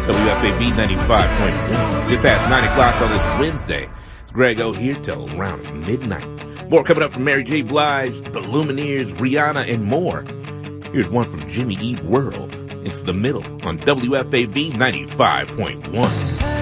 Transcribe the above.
WFAB 95.1. Just past 9 o'clock on this Wednesday. It's Greg O here till around midnight. More coming up from Mary J. Blige, The Lumineers, Rihanna, and more. Here's one from Jimmy Eat World. It's The Middle on WFAB 95.1.